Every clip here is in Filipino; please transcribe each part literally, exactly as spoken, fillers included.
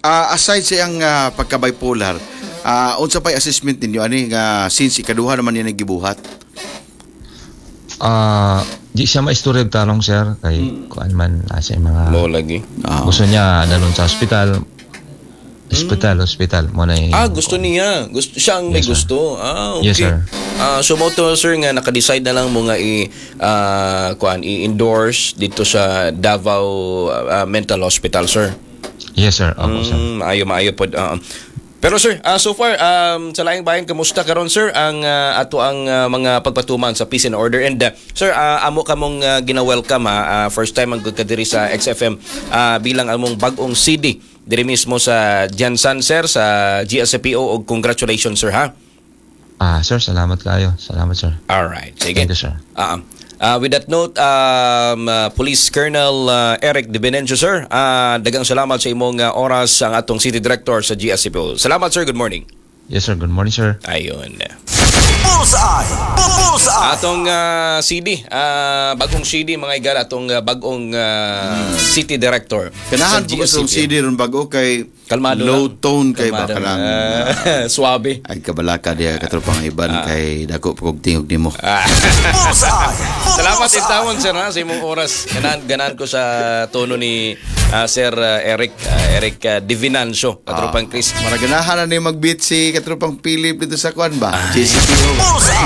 uh, aside sa iyang uh, pagka-bipolar, uh, unsa pa'y assessment ninyo ani nga since ikaduha naman yan nagibuhat? Ah, uh, di siya maistorya talong sir kay hmm. kuan man asa mga mo lagi. Oh. Gusto niya dalon sa ospital. Hospital, hmm. hospital mo na. Ah, gusto niya. Gusto siya ang may yes, gusto. Ah, okay. Yes, sir. Ah, uh, so mo to sir nga naka-decide na lang mo nga i uh, kuan i-endorse dito sa Davao uh, Mental Hospital, sir. Yes, sir. Opo, sir. Mm, maayo maayo pod. Uh, Pero sir, uh, so far um, sa Laing Bayan kamusta karon sir ang uh, ato ang uh, mga pagpatuman sa peace and order and uh, sir uh, amo kamong uh, gina-welcome ha uh, first time ang ka diri sa X F M uh, bilang among bag-ong C D diri mismo sa Jansan sir sa G S P O og congratulations sir ha. Ah sir, salamat kayo. Salamat sir. All right. Sige. Thank you sir. Uh, Uh, with that note, um, uh, Police Colonel uh, Eric De Benencio, sir, uh, dagang salamat sa imong uh, oras ang atong City Director sa G S C P O. Salamat, sir. Good morning. Yes, sir. Good morning, sir. Ayun. Bullseye! Bullseye! Atong uh, C D, uh, bagong C D, mga igal, atong uh, bagong uh, City Director. Kanahan po sa C D ron bago kay kalmado low lang. tone kay Kalmado baka lang uh, suabe. Ay kabalaka diya katropang iban uh, kay dako pag tingog nimo. Uh, Salamat intawon sir ha, sa imong oras. Ganan ganan ko sa tono ni uh, Sir uh, Eric uh, Eric uh, Divinancio, katropang uh, Chris. Maraganahan na ni mag-beat si katropang Philip dito sa kwan ba? Uh, G S P O.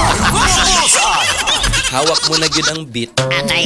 Hawak mo na gyud ang beat. Atay.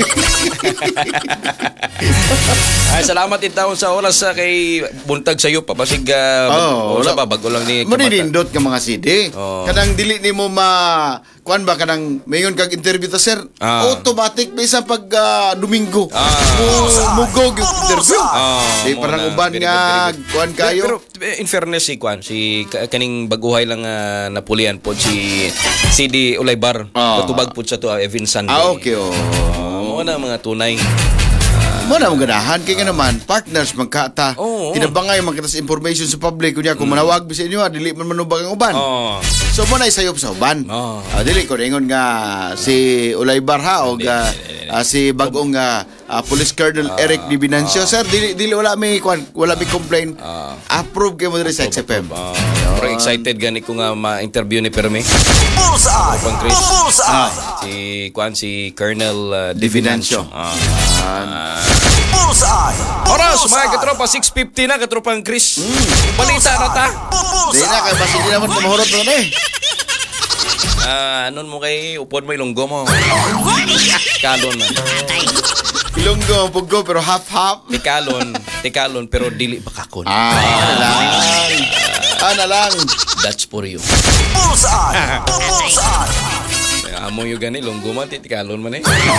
Ay, salamat intawon sa oras sa kay buntag sayo papasig uh, oh, wala ba bago lang ni Manindot ka mga C D. Oh. Kanang dili nimo ma kuan ba kanang mayon kag interview ta sir. Ah. Automatic bisa pag uh, Domingo. Ah. Mugog yung interview. Ah, di parang uban nga kuan kayo. Pero, pero in fairness si kuan si kaning baguhay lang uh, napulian po si C D Ulaybar. Ah. Katubag po sa to uh, Evin Sunday. Ah, okay oh. Mo na mga tunay. Mo na mga ganahan kay nga naman partners magkata. Oh, oh. Tinabangay magkata sa information sa public kunya kung mm. manawag bi sa inyo dili man manubag ang uban. Oh. So mo na isayop sa uban. Oh. Uh, dili ko ingon nga si Ulaybar ha o uh, uh, si bagong uh, uh, Police Colonel uh, Eric Di Binancio uh, sir dili dili wala may kwan wala may complaint. Uh, approve kay mo diri sa X F M. Uh, pero excited gani ko nga ma-interview ni Perme. Bullseye! Pang Chris. Bullseye! Ah, si kwan si Colonel uh, Di Binancio. Ah. Uh, Bullseye! Oras, mga katropa, six fifty na, katropang Chris. Mm. Balita na ta. Di na, kaya basi di naman kumahurot na eh. Ah, anon mo kay, upod mo ilonggo mo. Kalon man. Ilonggo, puggo, pero half-half. Tikalon, tikalon, pero dili bakakon. Ah, ah lang. Ah, na lang. That's for you. Bullseye! Bullseye! Amo yung gani, ilonggo man, tikalon man eh.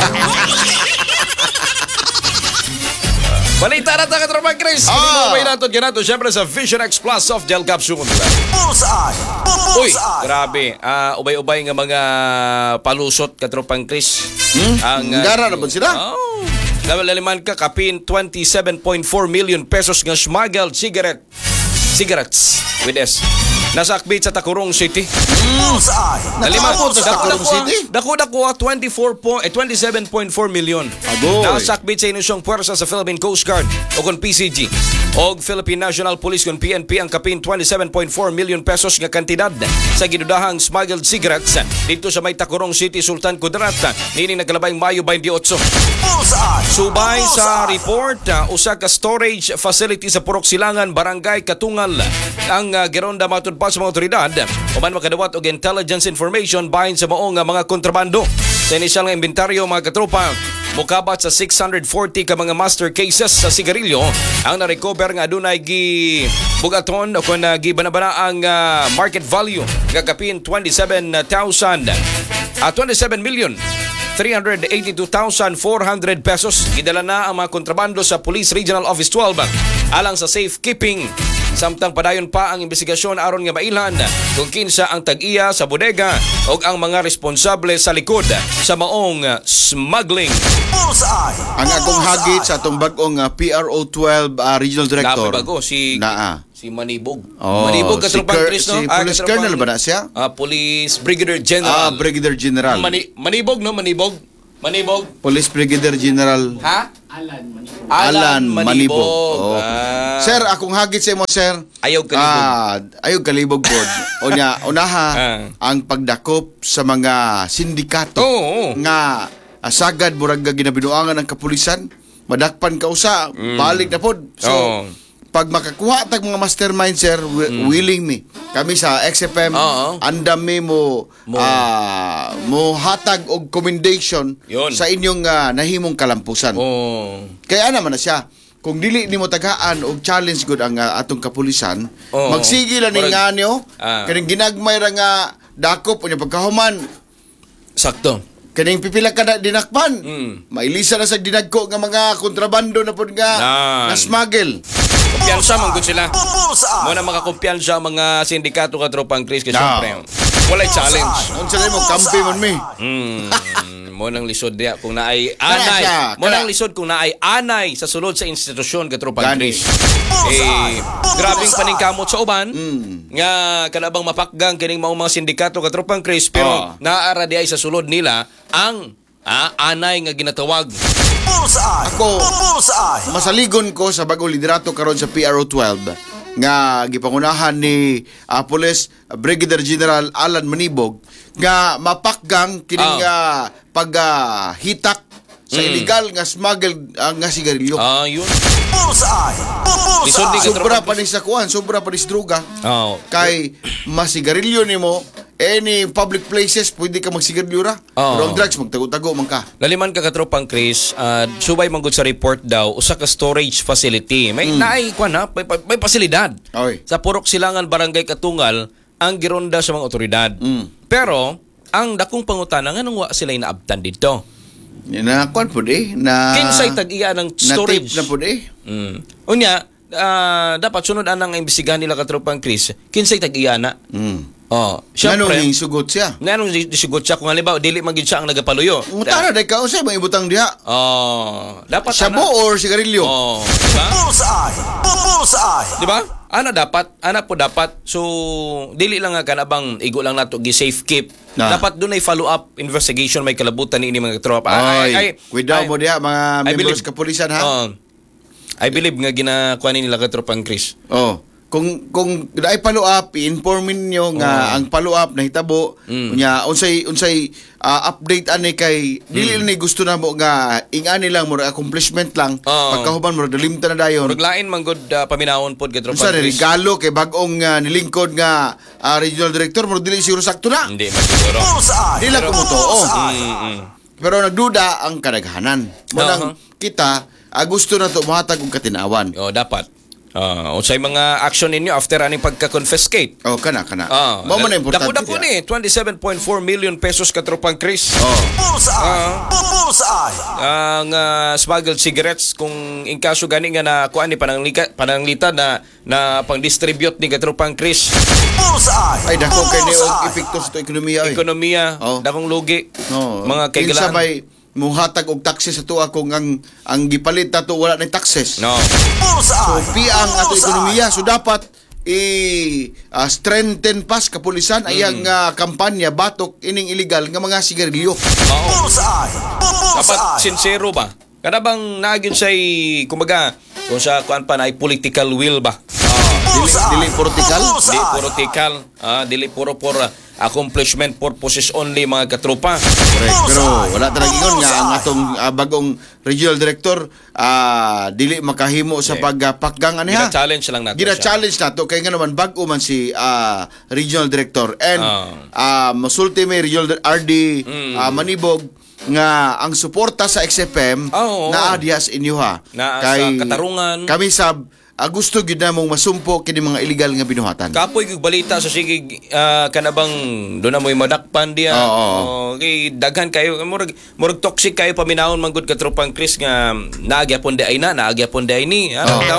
Balita na ta katropang Chris. Ah. Hindi mo ba inatot ganato siyempre sa Vision X Plus Soft Gel Capsule. Bullseye! Uy, grabe. Uh, ubay-ubay nga mga palusot katropang Chris. Hmm? Ang uh, gara na ba sila? Oh. Laliman ka kapin twenty-seven point four million pesos nga smuggled cigarette. Cigarettes with S. Nasa akbit sa Takurong City. Bullseye! Nalimapot sa Takurong City? Dako-dako twenty-four point, eh, twenty-seven point four million. Aboy. Nasa akbit sa inusyong puwersa sa Philippine Coast Guard o kon P C G o Philippine National Police kon P N P ang kapin twenty-seven point four million pesos nga kantidad sa ginudahang smuggled cigarettes dito sa may Takurong City, Sultan Kudarat. Nining nagkalabayng Mayo twenty-eight. Bullseye! Subay sa report, uh, usa ka storage facility sa Purok Silangan, Barangay Katungal ang uh, gironda matud pa sa mga otoridad uman makadawat og intelligence information bahin sa maong uh, mga kontrabando. Sa inisyal nga inventaryo mga katropa, mukabat sa six hundred forty ka mga master cases sa sigarilyo ang na-recover nga adunay gi bugaton o kung uh, gibanabana ang uh, market value nga kapin twenty-seven thousand uh, twenty-seven million three hundred eighty-two thousand four hundred pesos. Gidala na ang mga kontrabando sa Police Regional Office twelve alang sa safekeeping. Samtang padayon pa ang investigasyon aron nga mailan kung kinsa ang tag-iya sa bodega o ang mga responsable sa likod sa maong smuggling. Bullseye! Ang akong hagit sa atong bagong uh, P R O twelve uh, Regional Director. Napabago si Naa. si Manibog. Oh, Manibog si katropang Ker- Chris no? Si Police Colonel ba na siya? Ah, Police Brigadier General. Ah, Brigadier General. Mani- Manibog no, Manibog. Manibog. Police Brigadier General Ha? Alan Manibog. Alan Alan Manibog. Manibog. Oh. Ah. Ah. Sir, akong hagit sa imo, sir. Ayaw kalibog. Ah, ayaw kalibog pod. O niya, unaha Ah. ang pagdakop sa mga sindikato Oo, oo. nga asagad murag nga ginabinuangan ng kapulisan, madakpan ka usa, balik na pod. So, Oo. pag makakuha tag mga mastermind, sir, wi- willing me. Kami sa X F M, Oo. andam mi mo Mo. ah, mo hatag og commendation Yun. sa inyong ah, nahimong kalampusan. Oh. Kaya naman na siya. Kung dili nimo tagaan og challenge gud ang ah, atong kapulisan, Oo. magsige lang ni Murag- nga nyo, Ah. kaning ginagmay ra nga dakop unya pagkahuman, Sakto. kaning pipila ka na dinakpan. Mm. Mailisa na sa dinagko nga mga kontrabando na pod nga Nan. na smuggle. Kumpiyansa man gud sila. Bullseye. Mo na makakumpiyansa ang mga sindikato ka tropang Chris kasi No. syempre. Walay challenge. Unsa mo kampi man mi? Hmm, mo nang lisod diya kung naay Kana anay. siya, Mo kana. nang lisod kung naay anay sa sulod sa institusyon ka tropang Gani. Chris. Eh, grabing paningkamot sa uban Mm. nga kanabang mapakgang kining mga mga sindikato ka tropang Chris pero Oh. naara di ay sa sulod nila ang ah, anay nga ginatawag. Bullseye. Ako- Bullseye. Masaligon ko sa bagong liderato karon sa P R O twelve nga gipangunahan ni ah, Police Brigadier General Alan Manibog nga mapakgang kining Ah. ah, paghitak sa Mm. illegal nga smuggled ah, nga sigarilyo. Ah, yun. Bullseye. Lisod di Bullseye. ka- Sobra pa ni sa kuan, sobra pa ni sa droga. Oh. Kay masigarilyo nimo any public places pwede ka magsigarilyo ra. Oo. Pero ang drugs magtago-tago man ka. Laliman ka katropang Chris, uh, subay manggod sa report daw usa ka storage facility. May naay kwan ha, may, may pasilidad. Oy. Sa Purok Silangan Barangay Katungal ang gironda sa mga otoridad. Mm. Pero ang dakong pangutana nganong wa sila inaabtan dito. Yan na kuan pud eh na Kinsay tag-iya ng storage. Na tip na pud eh. Mm. Unya, ah, dapat sunod anang imbestigahan nila katropang Chris. Kinsay tag-iya na. Mm. Oh, Anong syempre. yung sugot siya? Nanong disugot siya kung halimbawa dili man gid siya ang nagapaluyo. Mutara dai ka usay may ibutang diha. Oh, dapat Shabu ana- or sigarilyo? Oh, diba? Bullseye. Bullseye. Di ba? Ana dapat, ana po dapat. So dili lang nga kanabang igo lang nato gi safe keep. Na. Dapat doon ay follow up investigation may kalabutan ni ini mga tropa. Ay, kuidaw mo diha I mga members believe- kapulisan ha. Oh. I believe nga ginakuha ni nila katropang Chris. Oh. Kung kung dai follow up, i-informin niyo nga ang follow up nahitabo Mm. unya unsay unsay ah, update ani kay dili ni gusto na mo nga ingani lang mo accomplishment lang Oo. pagkahuman mo dalimta na dayon. Murag lain man gud uh, paminawon pod Unsa katropang ni Chris. regalo kay bag-ong ah, nilingkod nga ah, regional director mo dili siguro sakto na. Hindi man siguro. Bullseye. Dili ko mo to. Oh. Bullseye. Mm, mm. Pero nagduda ang kadaghanan. Mo Oo. nang kita ah, gusto na to mahatag og katinawan. Oh, dapat. Ah, unsay mga action ninyo after aning pagka-confiscate? Oh, kana kana. Ah, Mao man na importante. dako-dako ni twenty-seven point four million pesos katropang Chris. Oh. Bullseye. Bullseye. Ang uh, smuggled cigarettes kung in kaso gani nga na kuan ni pananglita pananglita na na pang-distribute ni katropang Chris. Bullseye. Ay dako kay ni og Bullseye. epekto sa to ekonomiya. oy. Ekonomiya, Oh. dakong lugi. No. Mga kaigalaan. Kinsa may muhatag og taxes sa tuwa kung ang ang gipalit nato wala na taxes. No. So Bullseye. piang ato Bullseye. ekonomiya so dapat i ah, strengthen pas kapulisan ayang ah, kampanya batok ining illegal nga mga sigarilyo. Oo. Bullseye. Dapat Bullseye. sincero ba? Kada bang nagyon say kumbaga kung sa kuan pa na ay political will ba? Dili dili political. Di puro tikal, ah, dili puro for ah, accomplishment purposes only mga katropa. Correct. Pero wala talaga ingon nga ang atong ah, bagong regional director ah, dili makahimo sa pagpakgang aniha. Gina-challenge lang nato Gina siya. challenge nato kay nga naman bag-o man si ah, regional director and ah masulti may regional R D Mm. ah, Manibog nga ang suporta sa X F M Ah, oo. na adiyas inyo ha. Na sa katarungan. Kami sab ah, gusto gyud na mong masumpo kini mga illegal nga binuhatan. Kapoy kog balita sa sige ah, kanabang do na mo'y madakpan diya. Oo, oo. Oh, kay daghan kayo murag murag toxic kayo paminahon man gud katropang Chris nga naagyapon di ay na, naagyapon di ay ni. Ano Oo. daw?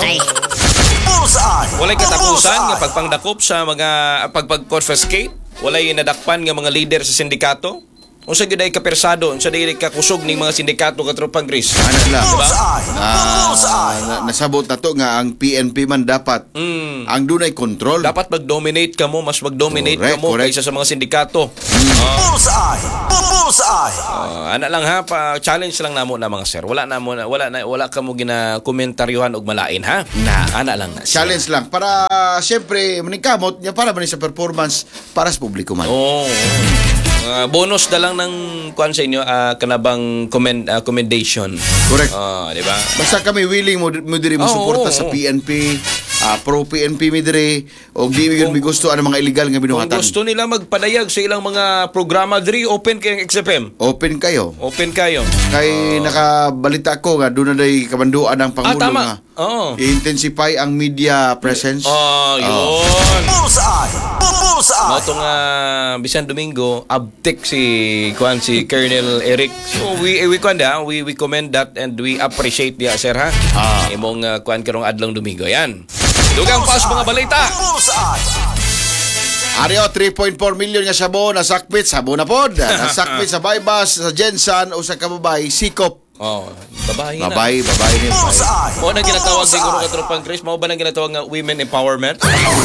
Bullseye. Walay katapusan nga Bullseye. pagpangdakop sa mga pagpag-confiscate. Walay nadakpan nga mga leader sa sindikato. unsa gyud ay kapersado, unsa dili ka kusog ning mga sindikato katropang Chris. Ano lang. Bullseye. Ah, Bullseye. na- nasabot na to nga ang P N P man dapat Mm. ang dunay control. Dapat mag-dominate ka mo, mas mag-dominate Correct, ka mo correct. kaysa sa mga sindikato. Bullseye. Bullseye. Ah, ana lang ha, pa challenge lang namo na mga sir. Wala na mo na wala na wala ka mo gina komentaryuhan og malain ha. Na. Ana lang na. sir. Challenge lang para siyempre manikamot niya para man sa performance para sa publiko man. Oo. Ah, bonus na lang ng kuan sa inyo ah, kanabang commend ah, commendation. Correct. Ah, di ba? Basta kami willing mo, mo diri mo Oo, suporta oo, sa oo. P N P, ah, pro P N P mi diri og di mi gyud mi gusto ang mga illegal nga Kung binuhatan. gusto nila magpadayag sa ilang mga programa diri, open kay X F M. Open kayo. Open kayo. Kay nakabalita ko nga doon na day kamanduan ng Ah, pangulo tama. nga Oo. i-intensify ang media presence. Ah, yun. Bullseye. Bullseye. Mato nga bisan Domingo abtik si kuan si Colonel Eric. So we we kuan da, we we commend that and we appreciate dia sir ha. Ah. Imong uh, kuan karong adlong Domingo yan. Dugang pas mga balita. Bullseye. Aryo, three point four million nga sabo nasakpit sabo na pod. Nasakpit sa Baybas sa Jensan o sa kababay sikop. Oh, babae na. Babay, babay ni babay. Bullseye. Mo na ginatawag siguro Bullseye. ka tropang Chris, mo ba nang ginatawag nga women empowerment?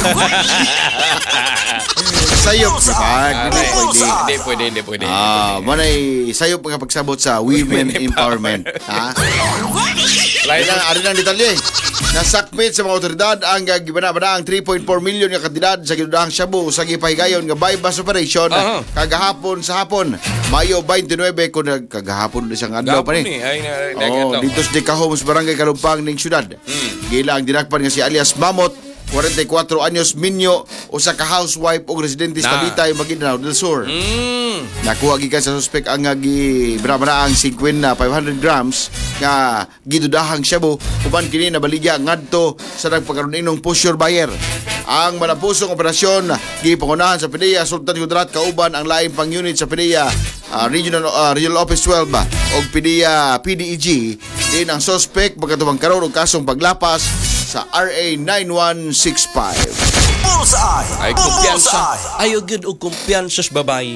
Sayop si Pag. Ah, Hindi right. pwede. Hindi pwede, hindi pwede. Ah, manay sayop nga pagsabot sa women empowerment. Ha? Lain lang, ari lang detalye. Nasakmit sa mga otoridad ang uh, gibana-bana ang three point four million nga kantidad sa ginudahang Shabu sa gipahigayon nga bypass operation Aha. kagahapon sa hapon. Mayo twenty-nine kung nag- kagahapon na siyang adlaw pa Gapon ni. ni ay na Oh, dito sa Dicahom sa barangay Kalumpang ning syudad. Gila ang dinakpan nga si alias Mamot, forty-four anyos, minyo, usa ka housewife ug residente sa Na. Cavite, Maguindanao del Sur. Mm. Nakuha gikan sa suspek ang nga gi bra-bra ang fifty na five hundred grams nga gidudahang shabu uban kini nabaligya ngadto sa nagpakaroon inong push your buyer. Ang malapusong operasyon gipangunahan sa P D E A Sultan Kudarat kauban ang laing pang unit sa P D E A ah, Regional ah, Regional Office twelve ba og P D E A P D E G din ang suspek pagkatubang karon og kasong paglapas sa R A nine one six five. Bullseye. Ay kumpiyansa. Bullseye. Ayo gud og kumpiyansa sa babae.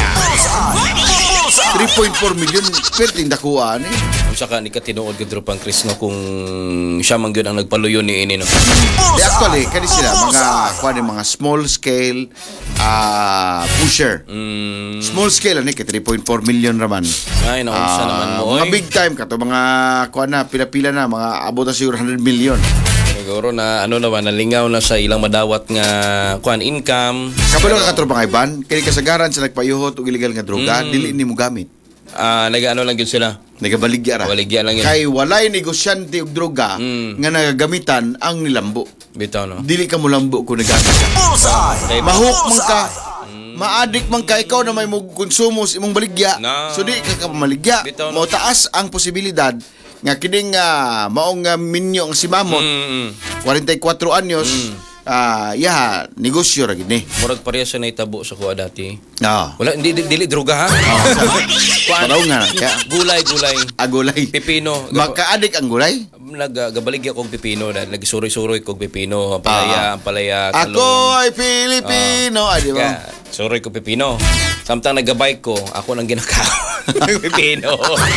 Bullseye. three point four million perting dakuan eh. Unsa ka ni ka tinuod gud tropang Chris nga kung siya man gyud ang nagpaluyon ni ini no. Di actually, kani sila mga kuan ni mga small scale ah pusher. Mm. Small scale ani kay three point four million raman. Ay naunsa Ah, naman mo. mga oy. big time kato mga kuan na pila-pila na mga abot na siguro one hundred million. Siguro na ano naman nalingaw na sa ilang madawat nga kuan income. Kabalo ka katro mga iban, kini kasagaran sa nagpayuhot og illegal nga droga, dili ni mo gamit. Ah, nag-ano lang gyud sila. Nagabaligya ra. Baligya lang yun. Kay walay negosyante og droga Mm. nga nagagamitan ang nilambo. Bitaw no. Dili ka mo lambo kung nagamit ka. Bullseye. Kay Mahuk man ka. Bullseye. Maadik man ka ikaw na may mong konsumo sa imong baligya. Na. So di ka ka maligya. Bitaw na. Mo taas ang posibilidad nga kining uh, maong uh, minyo ang si Mamot, Mm. forty-four anyos, ah ya negosyo ra gid ni. Murag pareha sa naitabo sa kuha dati. Ah. Wala hindi di- dili droga ha. Kuan Paraw nga ya gulay gulay. agulay. Pipino. Makaadik ang gulay. Nagabaligya kog pipino na nagsuroy-suroy kog pipino, ang palaya, ang palaya, Ako talong. ay Pilipino, ay di ba? Kaya, suroy ko pipino. Samtang nagabike ko, ako nang ginakaw. Ang pipino.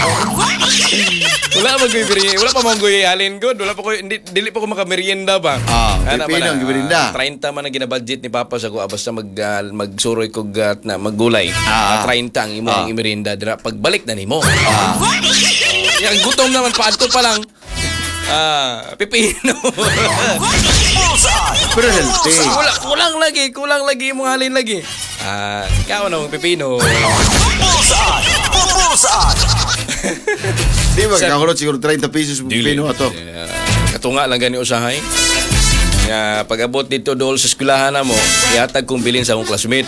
Wala pa magmerienda. Wala pa mong guyalin good. Wala pa ko hindi dili pa ko makamerienda ba. Ah, Ano pipino man, ang gimerienda. ah, thirty man ang ginabudget ni Papa sa ko ah, basta mag ah, magsuroy kog ah, na maggulay. Ah. Ah, thirty ang imo Ah. ang merienda dira pagbalik na nimo. Ah. Yang gutom naman paadto pa lang. Ah, pipino. Bullseye. Pero healthy. kulang, kulang lagi, kulang lagi mo halin lagi. Ah, ikaw na pipino. Bullseye. Bullseye. Di ba Sir- kakulot siguro thirty pesos Pilipino ato. Yeah. Katunga lang gani usahay. Nga pag-abot dito dool sa eskwelahan na mo, ihatag kong bilin sa akong classmate.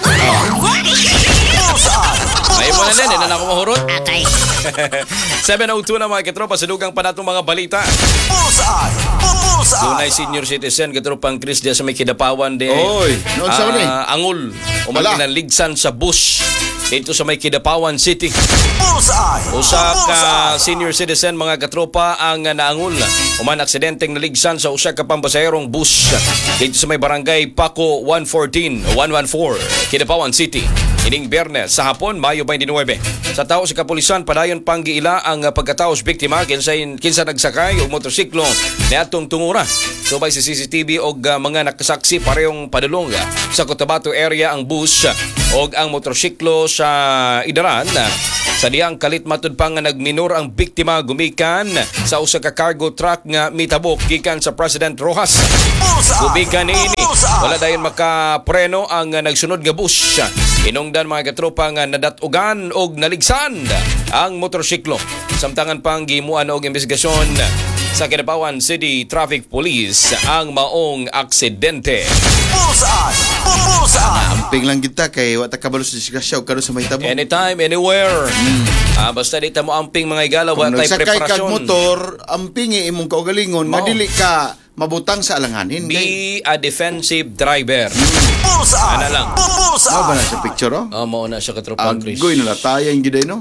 Ay mo na din, hindi na ako mahurot. seven oh two na mga katropa, sa dugang pa natong mga balita. Bullseye. Bullseye. Dunay senior citizen, katropang Chris, diya sa may Kidapawan de. Oy, noon sa ni. Ah, Angol, Wala. umaginan ligsan sa bus dito sa may Kidapawan City. Bullseye. Usa ka Bullseye. senior citizen mga katropa ang naangol. Uman aksidenteng naligsan sa usa ka pambasaherong bus dito sa may barangay Paco one fourteen o one fourteen, Kidapawan City. ining Biyernes sa hapon, Mayo twenty-nine. Sa tao sa kapulisan, padayon pang giila ang uh, pagkataos biktima kinsa kinsa nagsakay og motorsiklo niadtong tungura. Subay sa C C T V og uh, mga nakasaksi parehong padulong uh, sa Cotabato area ang bus uh, og ang motorsiklo sa idaran. Uh, sa diyang kalit matud pa nga nagminor ang biktima gumikan sa usa ka cargo truck nga mitabok gikan sa President Rojas. Gubikan niini wala dayon makapreno ang uh, nagsunod nga bus. Inungdan mga katropa nga nadatugan og naligsan ang motorsiklo. Samtangan pang gimuan og investigasyon sa Kinabawan City Traffic Police ang maong aksidente. Bullseye! Bullseye! Amping lang kita kay wata kabalo sa disgrasya o kano sa mahitabo. Anytime, anywhere. Ah, basta di ta mo amping mga igala, Kung wala tay nagsakay kag preparasyon. motor, amping imong kaugalingon, Mao. madili ka mabutang sa alanganin. Kay, Be a defensive driver. Bullseye! Ano lang? ano ba Bullseye! na sa picture, oh? Oh, mao na siya katropang Chris. Agoy na latayan giday, no?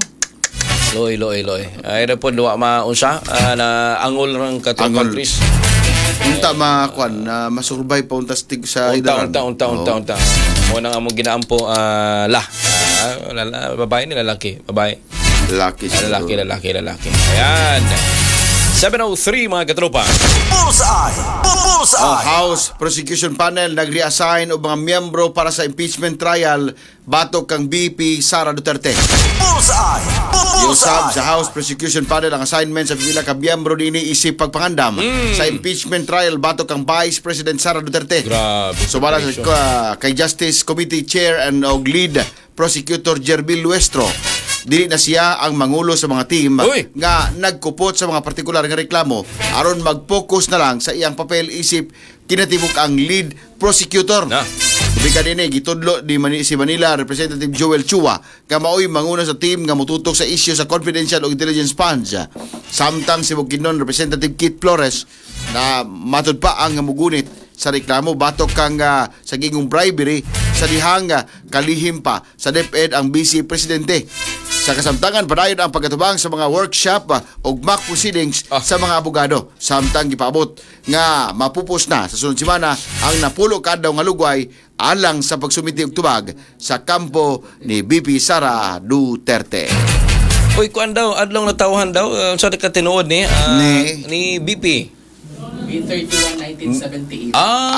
Loy, loy, loy. Ay ra po duwa maunsa ah, na angol rang katropang Angol. Chris. Unta makuan na masurvive pa unta stig sa Unta, idaran. unta, unta, unta, Oo. unta. Mo na nga mo ginaampo ah, la. Ah, lala, babae ni lalaki, babae. Lalaki siguro. Lalaki, lalaki, lalaki. Ayan. seven oh three mga katropa. Bullseye! Oh, Bullseye! House Prosecution Panel nag-reassign og mga miyembro para sa impeachment trial batok kang B P Sara Duterte. Bullseye! Giusab Bullseye! sa House Prosecution Panel ang assignment sa pipila ka miyembro dinhi isip pagpangandam sa impeachment trial batok kang Vice President Sara Duterte. Grabe. Subala sa uh, kay Justice Committee Chair and og lead prosecutor Jerbil Luestro. Dili na siya ang mangulo sa mga team Uy! nga nagkupot sa mga partikular nga reklamo aron mag-focus na lang sa iyang papel isip kinatibuk ang lead prosecutor. Na. Bika din eh, gitudlo di Mani- si Manila Representative Joel Chua nga maoy manguna sa team nga mututok sa issue sa confidential o intelligence funds. Samtang si Bukidnon Representative Kit Flores na matud pa ang mugunit sa reklamo batok kang uh, sa gingong bribery sa dihang uh, kalihim pa sa DepEd ang Vice Presidente. Sa kasamtangan, padayon ang pagkatubang sa mga workshop uh, o mock proceedings Ah. sa mga abogado. Samtang gipaabot nga mapupos na sa sunod semana ang napulo kadlaw nga lugway alang sa pagsumiti og tubag sa kampo ni B P Sara Duterte. Uy, kuan daw, adlong natawhan daw, uh, sa ka tinuod ni, ah, Ni- ni B P. May thirty-one nineteen seventy-eight. Ah,